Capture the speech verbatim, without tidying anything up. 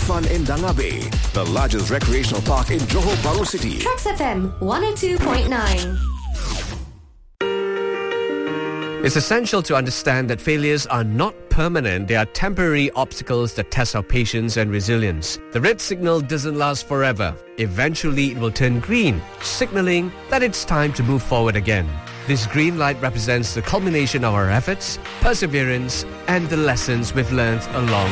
fun in Danga Bay, the largest recreational park in Johor Bahru City. Trax F M one oh two point nine. It's essential to understand that failures are not permanent. They are temporary obstacles that test our patience and resilience. The red signal doesn't last forever. Eventually, it will turn green, signaling that it's time to move forward again. This green light represents the culmination of our efforts, perseverance, and the lessons we've learned along